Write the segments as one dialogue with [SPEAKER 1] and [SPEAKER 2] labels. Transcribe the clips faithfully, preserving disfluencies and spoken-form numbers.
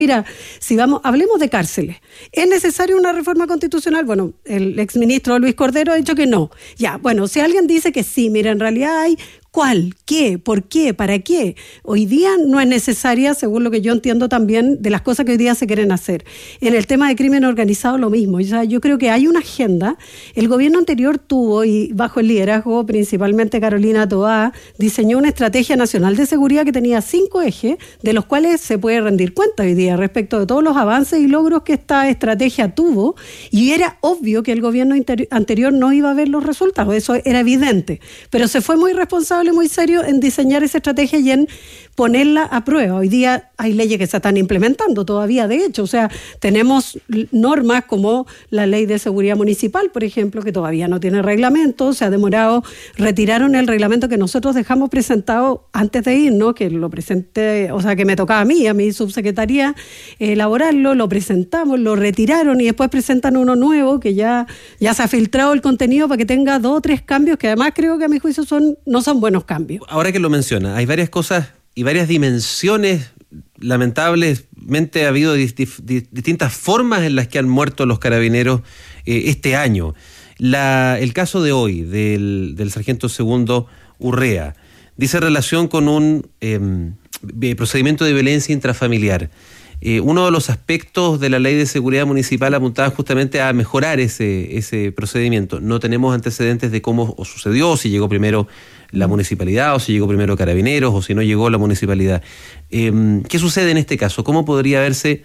[SPEAKER 1] Mira, si vamos, hablemos de cárceles. ¿Es necesaria una reforma constitucional? Bueno, el exministro Luis Cordero ha dicho que no. Ya, bueno, si alguien dice que sí, mira, en realidad hay... ¿Cuál? ¿Qué? ¿Por qué? ¿Para qué? Hoy día no es necesaria, según lo que yo entiendo también, de las cosas que hoy día se quieren hacer. En el tema de crimen organizado, lo mismo. O sea, yo creo que hay una agenda. El gobierno anterior tuvo, y bajo el liderazgo principalmente Carolina Toá, diseñó una estrategia nacional de seguridad que tenía cinco ejes, de los cuales se puede rendir cuenta hoy día respecto de todos los avances y logros que esta estrategia tuvo, y era obvio que el gobierno inter- anterior no iba a ver los resultados, eso era evidente, pero se fue muy responsable, muy serio en diseñar esa estrategia y en ponerla a prueba. Hoy día hay leyes que se están implementando todavía, de hecho, o sea, tenemos normas como la Ley de Seguridad Municipal, por ejemplo, que todavía no tiene reglamento, se ha demorado, retiraron el reglamento que nosotros dejamos presentado antes de ir, ¿no? Que lo presenté, o sea, que me tocaba a mí, a mi subsecretaría, elaborarlo, lo presentamos, lo retiraron y después presentan uno nuevo que ya, ya se ha filtrado el contenido para que tenga dos o tres cambios que además creo que a mi juicio son, no son buenos cambios.
[SPEAKER 2] Ahora que lo menciona, hay varias cosas y varias dimensiones, lamentablemente ha habido dist- distintas formas en las que han muerto los carabineros eh, este año. La, el caso de hoy del, del sargento segundo Urrea dice relación con un eh, procedimiento de violencia intrafamiliar. Eh, uno de los aspectos de la Ley de Seguridad Municipal apuntaba justamente a mejorar ese, ese procedimiento. No tenemos antecedentes de cómo o sucedió, si llegó primero la municipalidad, o si llegó primero Carabineros, o si no llegó la municipalidad. Eh, ¿Qué sucede en este caso? ¿Cómo podría haberse,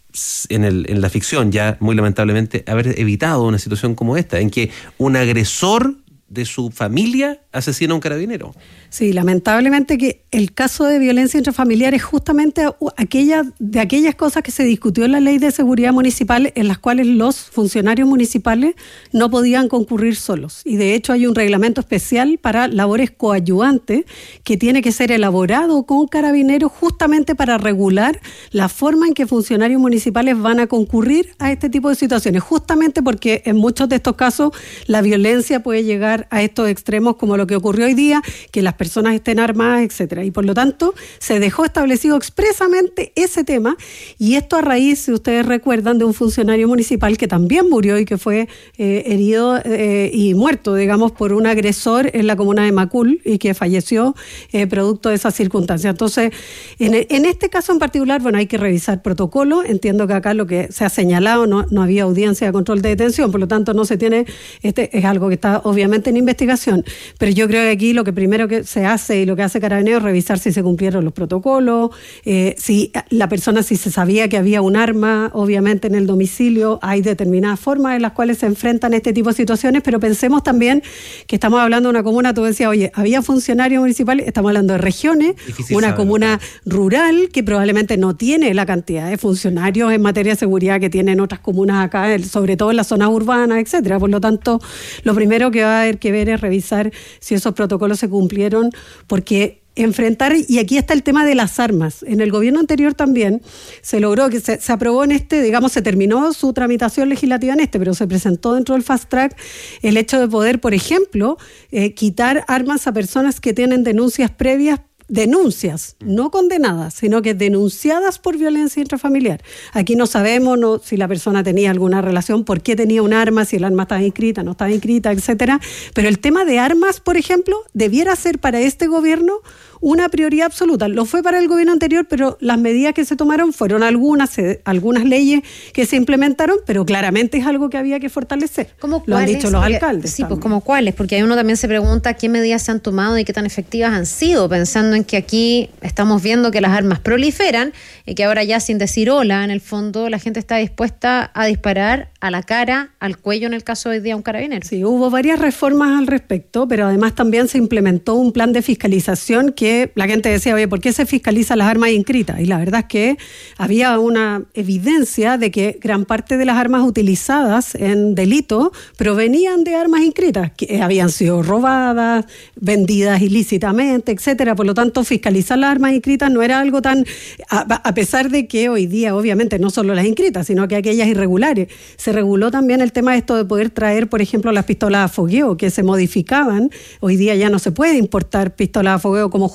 [SPEAKER 2] en, el, en la ficción ya muy lamentablemente, haber evitado una situación como esta, en que un agresor de su familia asesina a un carabinero?
[SPEAKER 1] Sí, lamentablemente que el caso de violencia intrafamiliar es justamente aquella, de aquellas cosas que se discutió en la Ley de Seguridad Municipal, en las cuales los funcionarios municipales no podían concurrir solos. Y de hecho hay un reglamento especial para labores coadyuvantes que tiene que ser elaborado con carabineros justamente para regular la forma en que funcionarios municipales van a concurrir a este tipo de situaciones, justamente porque en muchos de estos casos la violencia puede llegar a estos extremos como lo que ocurrió hoy día, que las personas estén armadas, etcétera. Y por lo tanto, se dejó establecido expresamente ese tema, y esto a raíz, si ustedes recuerdan, de un funcionario municipal que también murió y que fue eh, herido eh, y muerto, digamos, por un agresor en la comuna de Macul y que falleció eh, producto de esas circunstancias. Entonces, en, en este caso en particular, bueno, hay que revisar protocolo. Entiendo que acá lo que se ha señalado, no, no había audiencia de control de detención, por lo tanto no se tiene, este es algo que está obviamente en investigación, pero yo creo que aquí lo que primero que se hace y lo que hace Carabineros es revisar si se cumplieron los protocolos, eh, si la persona, si se sabía que había un arma, obviamente en el domicilio. Hay determinadas formas en las cuales se enfrentan este tipo de situaciones, pero pensemos también que estamos hablando de una comuna, tú decías, oye, había funcionarios municipales, estamos hablando de regiones, difícil una saber, comuna ¿verdad? rural que probablemente no tiene la cantidad de funcionarios en materia de seguridad que tienen otras comunas acá, sobre todo en las zonas urbanas, etcétera. Por lo tanto, lo primero que va a haber que ver es revisar si esos protocolos se cumplieron, porque enfrentar, y aquí está el tema de las armas. En el gobierno anterior también se logró, que se, se aprobó en este, digamos, se terminó su tramitación legislativa en este, pero se presentó dentro del Fast Track el hecho de poder, por ejemplo, eh, quitar armas a personas que tienen denuncias previas, denuncias, no condenadas, sino que denunciadas por violencia intrafamiliar. Aquí no sabemos no, si la persona tenía alguna relación, por qué tenía un arma, si el arma estaba inscrita, no estaba inscrita, etcétera. Pero el tema de armas, por ejemplo, debiera ser para este gobierno una prioridad absoluta. Lo fue para el gobierno anterior, pero las medidas que se tomaron fueron algunas, eh, algunas leyes que se implementaron, pero claramente es algo que había que fortalecer.
[SPEAKER 3] ¿Cómo
[SPEAKER 1] Lo han
[SPEAKER 3] cuáles?
[SPEAKER 1] dicho los
[SPEAKER 3] Porque,
[SPEAKER 1] alcaldes.
[SPEAKER 3] Sí,
[SPEAKER 1] también.
[SPEAKER 3] pues como cuáles, porque ahí uno también se pregunta qué medidas se han tomado y qué tan efectivas han sido, pensando en que aquí estamos viendo que las armas proliferan y que ahora ya sin decir hola, en el fondo la gente está dispuesta a disparar a la cara, al cuello, en el caso de hoy día un carabinero.
[SPEAKER 1] Sí, hubo varias reformas al respecto, pero además también se implementó un plan de fiscalización que la gente decía, oye, ¿por qué se fiscalizan las armas inscritas? Y la verdad es que había una evidencia de que gran parte de las armas utilizadas en delitos provenían de armas inscritas, que habían sido robadas, vendidas ilícitamente, etcétera. Por lo tanto, fiscalizar las armas inscritas no era algo tan, a, a pesar de que hoy día, obviamente, no solo las inscritas, sino que aquellas irregulares. Se reguló también el tema de esto de poder traer, por ejemplo, las pistolas a fogueo, que se modificaban. Hoy día ya no se puede importar pistolas a fogueo como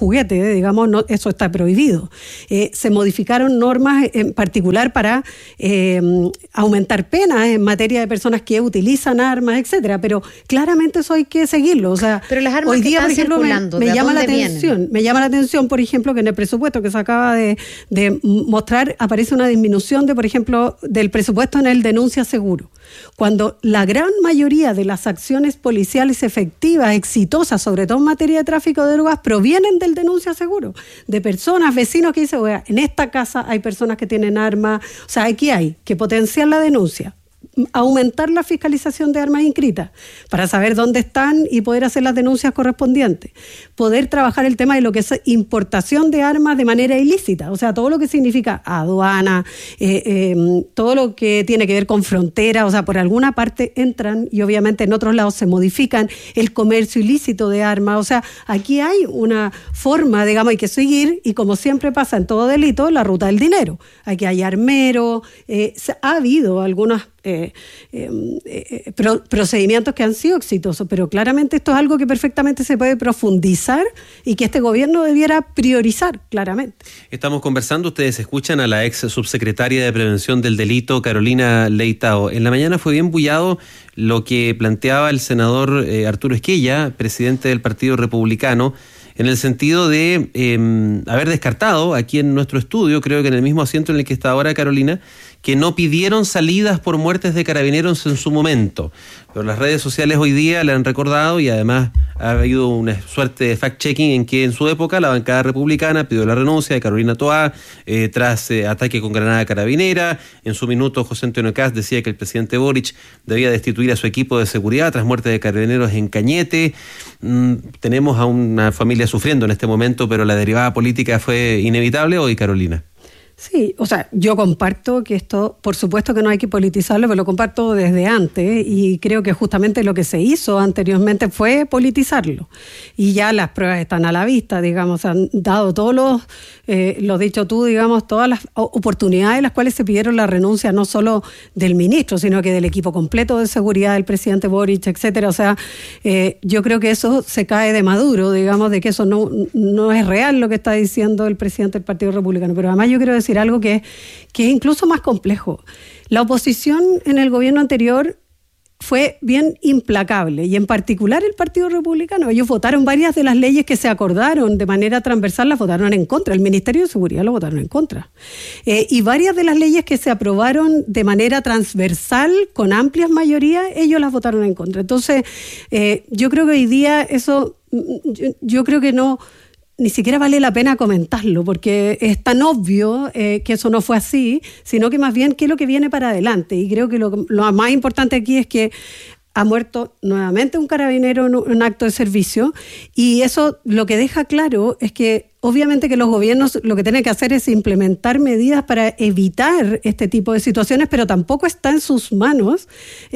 [SPEAKER 1] juguete, eh, digamos, no, eso está prohibido. Eh, se modificaron normas en particular para eh, aumentar penas en materia de personas que utilizan armas, etcétera, pero claramente eso hay que seguirlo. O sea,
[SPEAKER 3] pero las armas
[SPEAKER 1] hoy
[SPEAKER 3] que
[SPEAKER 1] día,
[SPEAKER 3] están
[SPEAKER 1] por ejemplo,
[SPEAKER 3] circulando,
[SPEAKER 1] me, me
[SPEAKER 3] ¿de
[SPEAKER 1] llama la
[SPEAKER 3] dónde
[SPEAKER 1] atención,
[SPEAKER 3] vienen?
[SPEAKER 1] me llama la atención, por ejemplo, que en el presupuesto que se acaba de, de mostrar aparece una disminución de, por ejemplo, del presupuesto en el denuncia seguro, cuando la gran mayoría de las acciones policiales efectivas, exitosas, sobre todo en materia de tráfico de drogas, provienen del denuncia seguro, de personas, vecinos que dicen, oiga, en esta casa hay personas que tienen armas, o sea, aquí hay que potenciar la denuncia, aumentar la fiscalización de armas inscritas para saber dónde están y poder hacer las denuncias correspondientes, poder trabajar el tema de lo que es importación de armas de manera ilícita, o sea, todo lo que significa aduana, eh, eh, todo lo que tiene que ver con frontera, o sea, por alguna parte entran y obviamente en otros lados se modifican, el comercio ilícito de armas, o sea, aquí hay una forma, digamos, hay que seguir, y como siempre pasa en todo delito, la ruta del dinero. Aquí hay armero, eh, ha habido algunas Eh, eh, eh, pro, procedimientos que han sido exitosos, pero claramente esto es algo que perfectamente se puede profundizar y que este gobierno debiera priorizar claramente.
[SPEAKER 2] Estamos conversando, ustedes escuchan a la ex subsecretaria de Prevención del Delito, Carolina Leitao. En la mañana fue bien bullado lo que planteaba el senador eh, Arturo Esquella, presidente del Partido Republicano, en el sentido de eh, haber descartado aquí en nuestro estudio, creo que en el mismo asiento en el que está ahora Carolina, que no pidieron salidas por muertes de carabineros en su momento. Pero las redes sociales hoy día le han recordado, y además ha habido una suerte de fact-checking en que en su época la bancada republicana pidió la renuncia de Carolina Toá eh, tras eh, ataque con granada carabinera. En su minuto José Antonio Kast decía que el presidente Boric debía destituir a su equipo de seguridad tras muerte de carabineros en Cañete. Mm, tenemos a una familia sufriendo en este momento, pero la derivada política fue inevitable hoy, Carolina.
[SPEAKER 1] Sí, o sea, yo comparto que esto, por supuesto que no hay que politizarlo, pero lo comparto desde antes, y creo que justamente lo que se hizo anteriormente fue politizarlo. Y ya las pruebas están a la vista, digamos, han dado todos los, eh, lo dicho tú, digamos, todas las oportunidades en las cuales se pidieron la renuncia, no solo del ministro, sino que del equipo completo de seguridad, del presidente Boric, etcétera. O sea, eh, yo creo que eso se cae de maduro, digamos, de que eso no, no es real lo que está diciendo el presidente del Partido Republicano. Pero además yo quiero decir algo que, que es incluso más complejo. La oposición en el gobierno anterior fue bien implacable, y en particular el Partido Republicano. Ellos votaron varias de las leyes que se acordaron de manera transversal, las votaron en contra. El Ministerio de Seguridad lo votaron en contra. Eh, y varias de las leyes que se aprobaron de manera transversal, con amplias mayorías, ellos las votaron en contra. Entonces, eh, yo creo que hoy día eso, yo, yo creo que no... ni siquiera vale la pena comentarlo, porque es tan obvio eh, que eso no fue así, sino que más bien qué es lo que viene para adelante. Y creo que lo, lo más importante aquí es que ha muerto nuevamente un carabinero en un acto de servicio, y eso lo que deja claro es que obviamente que los gobiernos lo que tienen que hacer es implementar medidas para evitar este tipo de situaciones, pero tampoco está en sus manos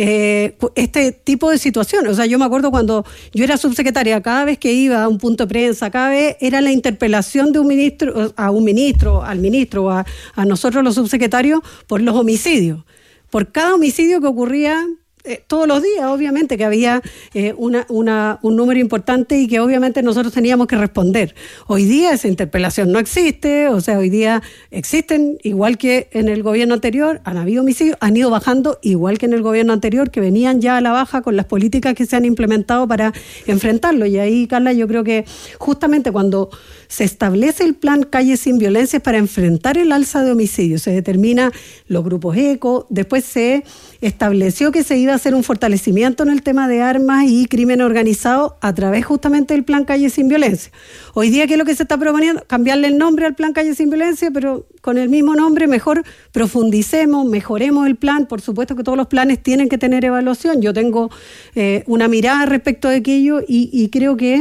[SPEAKER 1] eh, este tipo de situaciones. O sea, yo me acuerdo cuando yo era subsecretaria, cada vez que iba a un punto de prensa, cada vez era la interpelación de un ministro, a un ministro, al ministro, a, a nosotros los subsecretarios, por los homicidios. Por cada homicidio que ocurría... Eh, todos los días, obviamente, que había eh, una, una, un número importante y que obviamente nosotros teníamos que responder. Hoy día esa interpelación no existe, o sea, hoy día existen, igual que en el gobierno anterior, han habido homicidios, han ido bajando, igual que en el gobierno anterior, que venían ya a la baja con las políticas que se han implementado para enfrentarlo. Y ahí, Carla, yo creo que justamente cuando se establece el plan Calle Sin Violencia para enfrentar el alza de homicidios, se determina los grupos ECO, después se estableció que se iba a hacer un fortalecimiento en el tema de armas y crimen organizado a través justamente del plan Calle Sin Violencia. Hoy día, ¿qué es lo que se está proponiendo? Cambiarle el nombre al plan Calle Sin Violencia, pero con el mismo nombre mejor profundicemos, mejoremos el plan. Por supuesto que todos los planes tienen que tener evaluación. Yo tengo eh, una mirada respecto de aquello y, y creo que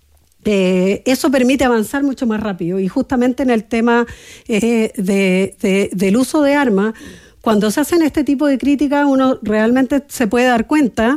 [SPEAKER 1] Eh, eso permite avanzar mucho más rápido. Y justamente en el tema eh, de, de, del uso de armas, cuando se hacen este tipo de críticas, uno realmente se puede dar cuenta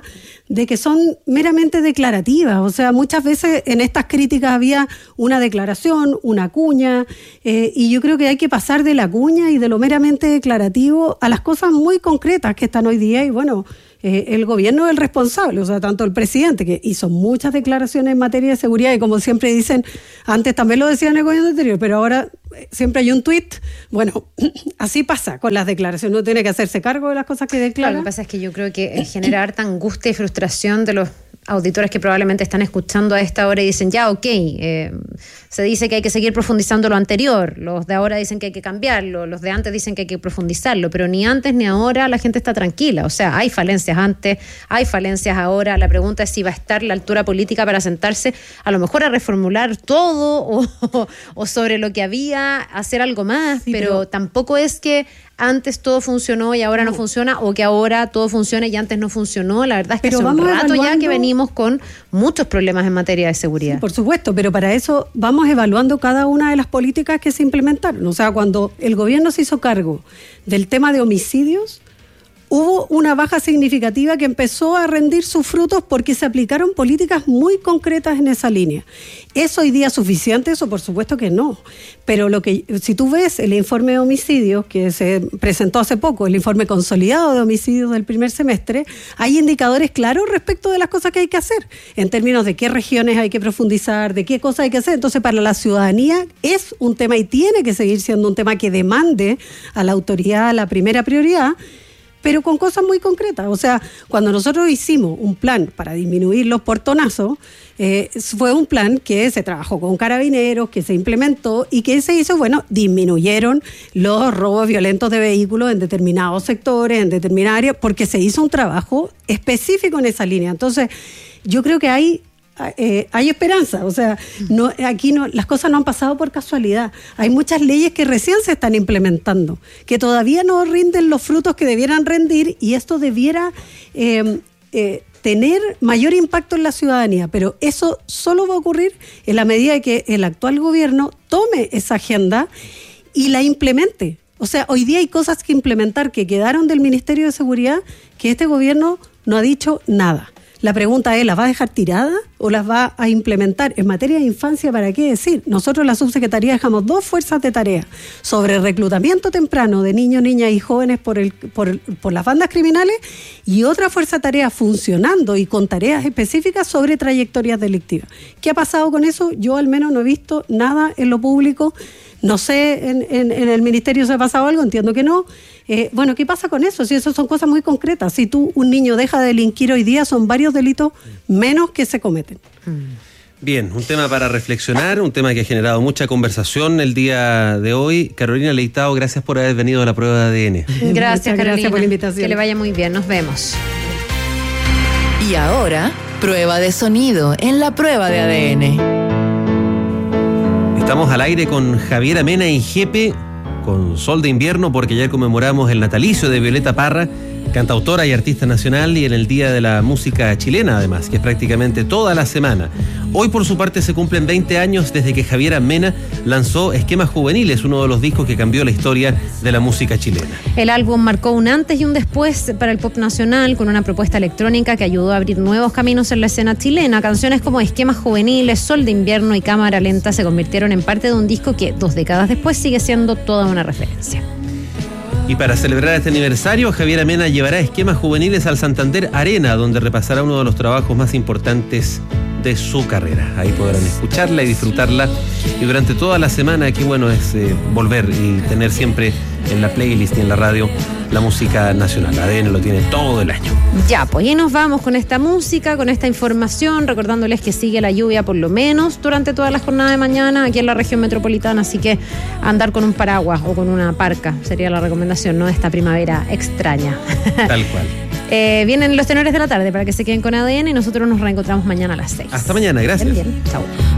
[SPEAKER 1] de que son meramente declarativas. O sea, muchas veces en estas críticas había una declaración, una cuña, eh, y yo creo que hay que pasar de la cuña y de lo meramente declarativo a las cosas muy concretas que están hoy día. Y bueno, eh, el gobierno es el responsable, o sea, tanto el presidente, que hizo muchas declaraciones en materia de seguridad, y como siempre dicen, antes también lo decían en el gobierno anterior, pero ahora siempre hay un tuit. Bueno, así pasa con las declaraciones, uno tiene que hacerse cargo de las cosas que declara.
[SPEAKER 3] Claro, lo que pasa es que yo creo que genera harta angustia y frustración de los auditores que probablemente están escuchando a esta hora y dicen, ya, ok, eh, se dice que hay que seguir profundizando lo anterior, los de ahora dicen que hay que cambiarlo, los de antes dicen que hay que profundizarlo, pero ni antes ni ahora la gente está tranquila. O sea, hay falencias antes, hay falencias ahora. La pregunta es si va a estar la altura política para sentarse a lo mejor a reformular todo o, o, o sobre lo que había, hacer algo más, sí, pero, pero tampoco es que antes todo funcionó y ahora no funciona, o que ahora todo funciona y antes no funcionó. La verdad es que hace un rato ya que venimos con muchos problemas en materia de seguridad.
[SPEAKER 1] Sí, por supuesto, pero para eso vamos evaluando cada una de las políticas que se implementaron. O sea, cuando el gobierno se hizo cargo del tema de homicidios, hubo una baja significativa que empezó a rendir sus frutos porque se aplicaron políticas muy concretas en esa línea. ¿Es hoy día suficiente eso? Por supuesto que no. Pero lo que, si tú ves el informe de homicidios que se presentó hace poco, el informe consolidado de homicidios del primer semestre, hay indicadores claros respecto de las cosas que hay que hacer, en términos de qué regiones hay que profundizar, de qué cosas hay que hacer. Entonces, para la ciudadanía es un tema y tiene que seguir siendo un tema que demande a la autoridad la primera prioridad, pero con cosas muy concretas. O sea, cuando nosotros hicimos un plan para disminuir los portonazos, eh, fue un plan que se trabajó con carabineros, que se implementó y que se hizo, bueno, disminuyeron los robos violentos de vehículos en determinados sectores, en determinadas áreas, porque se hizo un trabajo específico en esa línea. Entonces, yo creo que hay... Eh, hay esperanza. O sea, no, aquí no, las cosas no han pasado por casualidad. Hay muchas leyes que recién se están implementando, que todavía no rinden los frutos que debieran rendir, y esto debiera eh, eh, tener mayor impacto en la ciudadanía, pero eso solo va a ocurrir en la medida de que el actual gobierno tome esa agenda y la implemente. O sea, hoy día hay cosas que implementar que quedaron del Ministerio de Seguridad que este gobierno no ha dicho nada. La pregunta es, ¿las va a dejar tiradas o las va a implementar? En materia de infancia, ¿para qué decir? Nosotros en la subsecretaría dejamos dos fuerzas de tarea sobre reclutamiento temprano de niños, niñas y jóvenes por, el, por, por las bandas criminales, y otra fuerza de tarea funcionando y con tareas específicas sobre trayectorias delictivas. ¿Qué ha pasado con eso? Yo al menos no he visto nada en lo público. No sé, en, en, en el ministerio se ha pasado algo, entiendo que no. Eh, bueno, ¿qué pasa con eso? Si eso son cosas muy concretas. Si tú, un niño deja de delinquir hoy día, son varios delitos menos que se cometen.
[SPEAKER 2] Bien, un tema para reflexionar, un tema que ha generado mucha conversación el día de hoy. Carolina Leitao, gracias por haber venido a la prueba de A D N.
[SPEAKER 3] Gracias, Carolina.
[SPEAKER 1] Gracias por la invitación.
[SPEAKER 3] Que le vaya muy bien, nos vemos.
[SPEAKER 4] Y ahora, prueba de sonido en la prueba de A D N.
[SPEAKER 2] Estamos al aire con Javiera Mena y Jepe, con Sol de Invierno, porque ayer conmemoramos el natalicio de Violeta Parra, cantautora y artista nacional, y en el Día de la Música Chilena, además, que es prácticamente toda la semana. Hoy, por su parte, se cumplen veinte años desde que Javiera Mena lanzó Esquemas Juveniles, uno de los discos que cambió la historia de la música chilena.
[SPEAKER 3] El álbum marcó un antes y un después para el pop nacional, con una propuesta electrónica que ayudó a abrir nuevos caminos en la escena chilena. Canciones como Esquemas Juveniles, Sol de Invierno y Cámara Lenta se convirtieron en parte de un disco que, dos décadas después, sigue siendo toda una referencia.
[SPEAKER 2] Y para celebrar este aniversario, Javiera Mena llevará Esquemas Juveniles al Santander Arena, donde repasará uno de los trabajos más importantes de su carrera. Ahí podrán escucharla y disfrutarla. Y durante toda la semana, qué bueno es eh, volver y tener siempre en la playlist y en la radio la música nacional. A D N lo tiene todo el año.
[SPEAKER 3] Ya, pues y nos vamos con esta música, con esta información, recordándoles que sigue la lluvia por lo menos durante toda la jornada de mañana aquí en la región metropolitana, así que andar con un paraguas o con una parca sería la recomendación, ¿no? Esta primavera extraña.
[SPEAKER 2] Tal cual.
[SPEAKER 3] eh, vienen los tenores de la tarde para que se queden con A D N y nosotros nos reencontramos mañana a las seis.
[SPEAKER 2] Hasta mañana, gracias.
[SPEAKER 3] Bien, bien. Chao.